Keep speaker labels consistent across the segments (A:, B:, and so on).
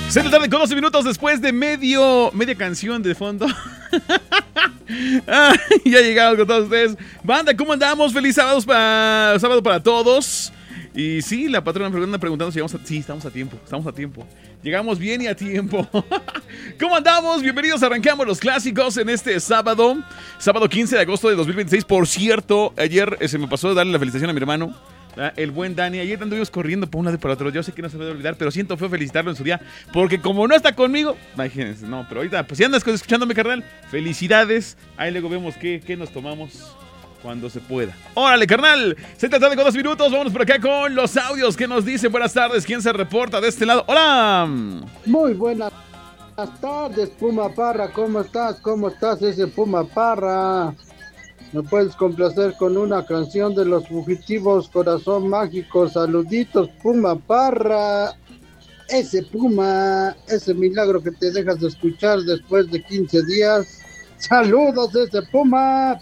A: 6 de la tarde con 12 minutos después de media canción de fondo. Ya llegamos con todos ustedes. Banda, ¿cómo andamos? Feliz sábado para todos. Y sí, la patrona me anda preguntando si estamos a tiempo. Llegamos bien y a tiempo. ¿Cómo andamos? Bienvenidos, arrancamos los clásicos en este sábado 15 de agosto de 2026. Por cierto, ayer se me pasó darle la felicitación a mi hermano, el buen Dani. Ayer anduvimos corriendo por un lado y por otro. Yo sé que no se me debe olvidar, pero siento feo felicitarlo en su día, porque como no está conmigo, imagínense, no, pero ahorita, pues si andas escuchándome, carnal, felicidades. Ahí luego vemos qué nos tomamos cuando se pueda. Órale, carnal, 7 de la tarde con 2 minutos. Vámonos por acá con los audios que nos dicen. Buenas tardes, ¿quién se reporta de este lado? ¡Hola!
B: Muy buenas tardes, Puma Parra. ¿Cómo estás ese Puma Parra? ¿Me puedes complacer con una canción de Los Fugitivos, Corazón Mágico? Saluditos, Puma Parra. Ese Puma, ese milagro que te dejas de escuchar después de 15 días. Saludos, ese Puma.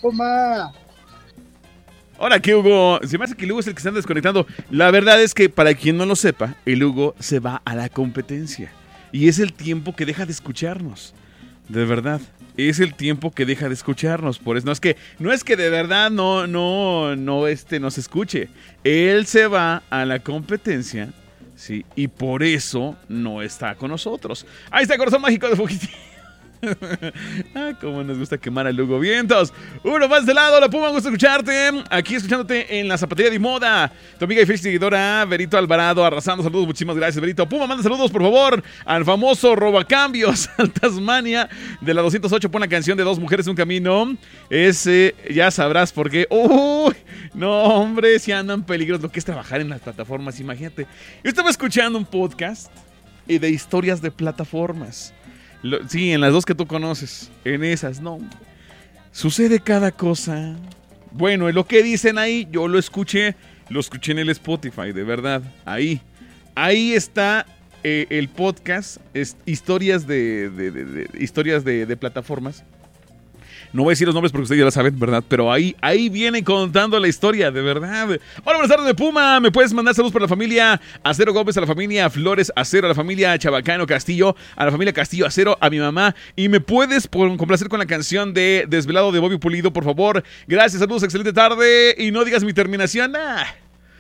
A: Ahora que Hugo, se me hace que el Hugo es el que se anda desconectando. La verdad es que, para quien no lo sepa, el Hugo se va a la competencia. Y es el tiempo que deja de escucharnos. De verdad, es el tiempo que deja de escucharnos. Por eso no es que de verdad no nos escuche. Él se va a la competencia, sí, y por eso no está con nosotros. Ahí está el Corazón Mágico de Fugitivo. Cómo nos gusta quemar al Hugo. Vientos, uno más de lado. La Puma, gusto escucharte. Aquí escuchándote en la Zapatería de Moda. Tu amiga y fiel seguidora Berito Alvarado, arrasando. Saludos, muchísimas gracias, Berito. Puma, manda saludos, por favor, al famoso robacambios al Tasmania de la 208. Pon la canción de Dos Mujeres Un Camino. Ese ya sabrás por qué. Uy, no, hombre, si andan peligros lo que es trabajar en las plataformas. Imagínate, yo estaba escuchando un podcast de historias de plataformas. Sí, en las dos que tú conoces. En esas, no. Sucede cada cosa. Bueno, lo que dicen ahí, yo lo escuché en el Spotify, de verdad. Ahí está el podcast, historias de plataformas. No voy a decir los nombres porque ustedes ya lo saben, ¿verdad? Pero ahí viene contando la historia, de verdad. Hola, buenas tardes, de Puma. ¿Me puedes mandar saludos para la familia Acero Gómez, a la familia Flores Acero, a la familia Chabacano Castillo, a la familia Castillo Acero, a mi mamá? Y me puedes complacer con la canción de Desvelado de Bobby Pulido, por favor. Gracias, saludos, excelente tarde. Y no digas mi terminación. A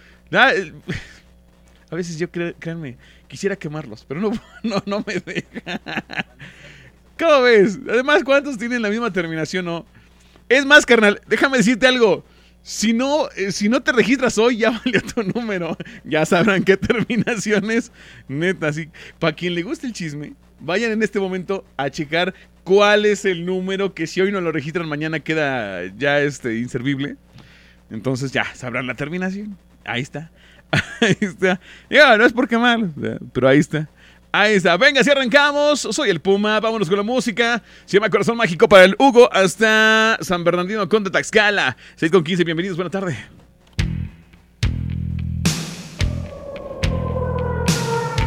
A: veces yo, créanme, quisiera quemarlos, pero no me deja. ¿Cómo ves? Además, ¿cuántos tienen la misma terminación, no? Es más, carnal, déjame decirte algo. Si no te registras hoy, ya valió tu número. Ya sabrán qué terminaciones. Neta, así. Para quien le guste el chisme, vayan en este momento a checar cuál es el número que si hoy no lo registran, mañana queda ya inservible. Entonces ya sabrán la terminación. Ahí está. Ahí está. Ya, no es por quemar, pero ahí está. Ahí está, venga, si arrancamos. Soy el Puma, vámonos con la música. Se llama Corazón Mágico para el Hugo hasta San Bernardino Conde, Tlaxcala. 6:15, bienvenidos, buena tarde.